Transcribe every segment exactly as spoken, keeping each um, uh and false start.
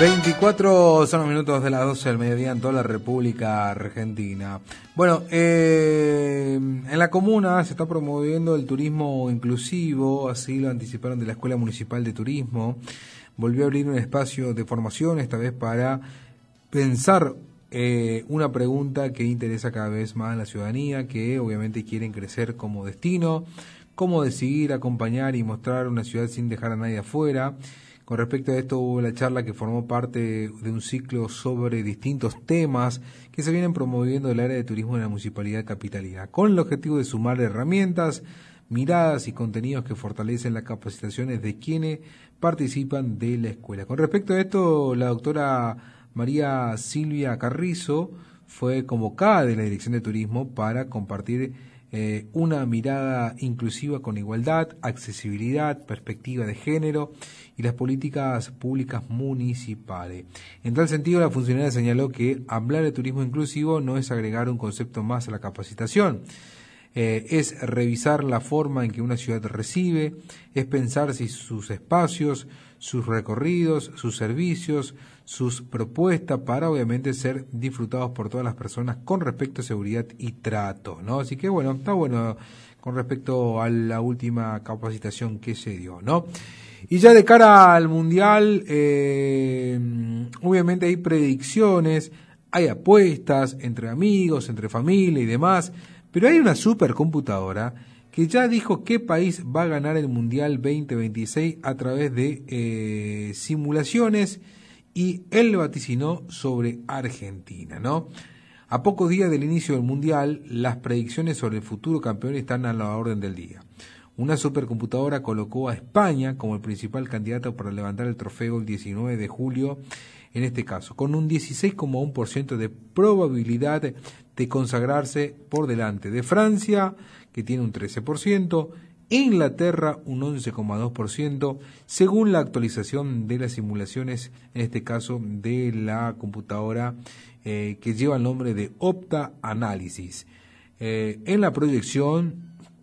veinticuatro son los minutos de las doce del mediodía en toda la República Argentina. Bueno, eh, en la comuna se está promoviendo el turismo inclusivo, así lo anticiparon de la Escuela Municipal de Turismo. Volvió a abrir un espacio de formación, esta vez para pensar eh, una pregunta que interesa cada vez más a la ciudadanía, que obviamente quieren crecer como destino, cómo decidir, acompañar y mostrar una ciudad sin dejar a nadie afuera. Con respecto a esto hubo la charla que formó parte de un ciclo sobre distintos temas que se vienen promoviendo en el área de turismo en la Municipalidad Capitalina, con el objetivo de sumar herramientas, miradas y contenidos que fortalecen las capacitaciones de quienes participan de la escuela. Con respecto a esto, la doctora María Silvia Carrizo fue convocada de la Dirección de Turismo para compartir eh, una mirada inclusiva con igualdad, accesibilidad, perspectiva de género y las políticas públicas municipales. En tal sentido, la funcionaria señaló que hablar de turismo inclusivo no es agregar un concepto más a la capacitación, eh, es revisar la forma en que una ciudad recibe, es pensar si sus espacios, sus recorridos, sus servicios, sus propuestas para obviamente ser disfrutados por todas las personas con respecto a seguridad y trato, ¿no? Así que bueno, está bueno con respecto a la última capacitación que se dio, ¿no? Y ya de cara al Mundial, eh, obviamente hay predicciones, hay apuestas entre amigos, entre familia y demás, pero hay una supercomputadora que ya dijo qué país va a ganar el Mundial veinte veintiséis a través de eh, simulaciones, y él vaticinó sobre Argentina, ¿no? A pocos días del inicio del Mundial, las predicciones sobre el futuro campeón están a la orden del día. Una supercomputadora colocó a España como el principal candidato para levantar el trofeo el diecinueve de julio, en este caso, con un dieciséis coma uno por ciento de probabilidad de consagrarse por delante de Francia, que tiene un trece por ciento, Inglaterra un once coma dos por ciento, según la actualización de las simulaciones, en este caso de la computadora eh, que lleva el nombre de Opta Analysis. Eh, en la proyección,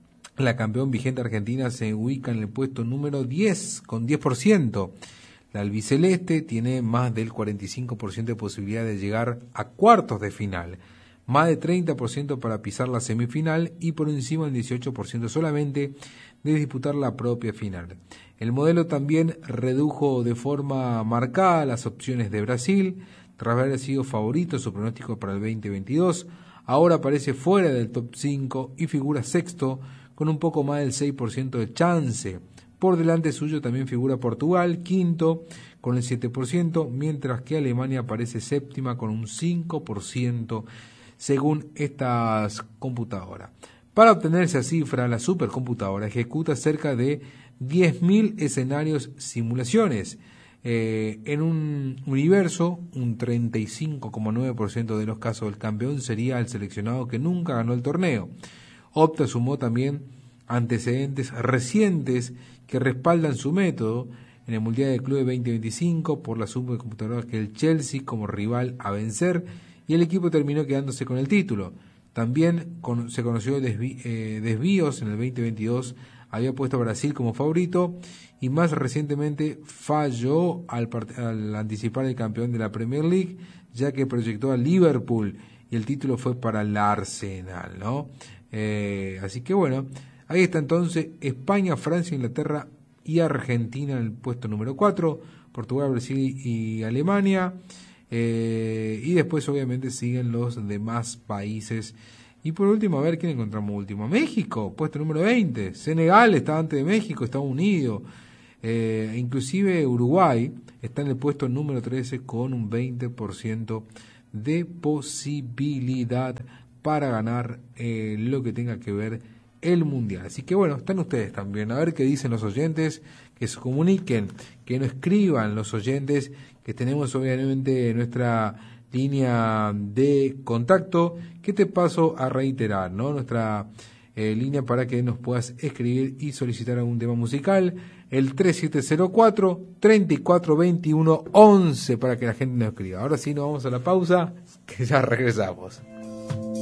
la campeón vigente argentina se ubica en el puesto número diez, con diez por ciento. La albiceleste tiene más del cuarenta y cinco por ciento de posibilidad de llegar a cuartos de final, más de treinta por ciento para pisar la semifinal y por encima del dieciocho por ciento solamente de disputar la propia final. El modelo también redujo de forma marcada las opciones de Brasil, tras haber sido favorito su pronóstico para el veinte veintidós, ahora aparece fuera del top cinco y figura sexto con un poco más del seis por ciento de chance. Por delante suyo también figura Portugal, quinto, con el siete por ciento, mientras que Alemania aparece séptima con un cinco por ciento, según estas computadoras. Para obtener esa cifra, la supercomputadora ejecuta cerca de diez mil escenarios simulaciones. Eh, en un universo, un treinta y cinco coma nueve por ciento de los casos del campeón sería el seleccionado que nunca ganó el torneo. Opta sumó también antecedentes recientes que respaldan su método. En el Mundial de Clubes veinte veinticinco, por la supercomputadora que el Chelsea como rival a vencer, y el equipo terminó quedándose con el título. También con, se conoció desví, eh, desvíos en el veinte veintidós, había puesto a Brasil como favorito y más recientemente falló al, al anticipar el campeón de la Premier League, ya que proyectó a Liverpool y el título fue para el Arsenal, ¿no? Eh, así que bueno, ahí está entonces España, Francia, Inglaterra y Argentina en el puesto número cuatro, Portugal, Brasil y Alemania. Eh, y después obviamente siguen los demás países. Y por último, a ver quién encontramos último. México, puesto número veinte. Senegal está antes de México, Estados Unidos. Eh, inclusive Uruguay está en el puesto número trece con un veinte por ciento de posibilidad para ganar eh, lo que tenga que ver el Mundial. Así que bueno, están ustedes también. A ver qué dicen los oyentes, que se comuniquen, que nos escriban los oyentes, que tenemos obviamente nuestra línea de contacto, que te paso a reiterar, ¿no? Nuestra eh, línea para que nos puedas escribir y solicitar algún tema musical, el tres siete cero cuatro, treinta y cuatro veintiuno once, para que la gente nos escriba. Ahora sí, nos vamos a la pausa, que ya regresamos.